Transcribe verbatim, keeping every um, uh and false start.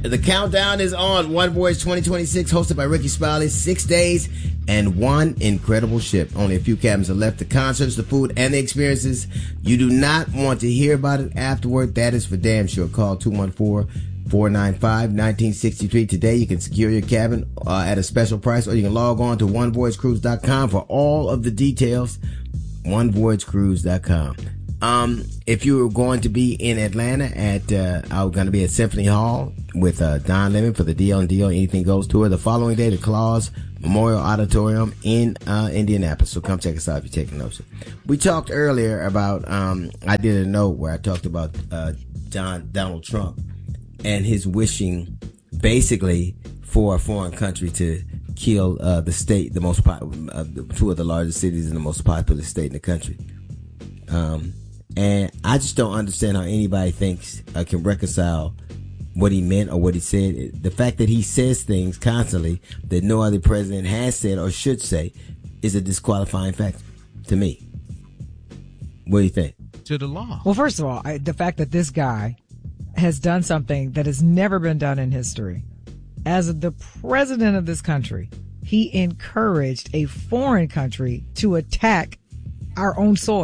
The countdown is on. One Voyage twenty twenty-six, hosted by Ricky Smiley. Six days and one incredible ship. Only a few cabins are left. The concerts, the food, and the experiences. You do not want to hear about it afterward. That is for damn sure. Call two one four, four nine five, one nine six three. Today you can secure your cabin uh, at a special price, or you can log on to one voyage cruise dot com for all of the details. one voyage cruise dot com. Um, if you were going to be in Atlanta at, uh, I'm going to be at Symphony Hall with, uh, Don Lemon for the D L and D L Anything Goes tour. The following day, the Claus Memorial Auditorium in, uh, Indianapolis. So come check us out if you're taking notes. We talked earlier about, um, I did a note where I talked about, uh, John, Donald Trump and his wishing basically for a foreign country to kill, uh, the state, the most, po- uh, two of the largest cities in the most populous state in the country. Um, And I just don't understand how anybody thinks uh, can reconcile what he meant or what he said. The fact that he says things constantly that no other president has said or should say is a disqualifying factor to me. What do you think? To the law. Well, first of all, I, the fact that this guy has done something that has never been done in history. As the president of this country, he encouraged a foreign country to attack our own soil.